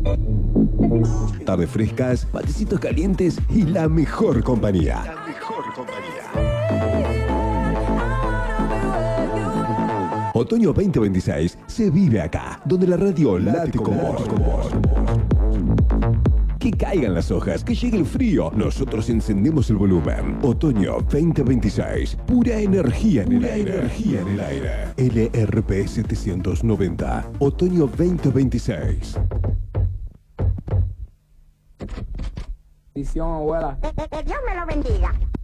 Tardes frescas, matecitos calientes y la mejor compañía. Otoño 2026 se vive acá, donde la radio late con vos. Que caigan las hojas, que llegue el frío. Nosotros encendemos el volumen. Otoño 2026. Pura energía en el aire. LRP 790. Otoño 2026. Bendición, abuela. Que Dios me lo bendiga.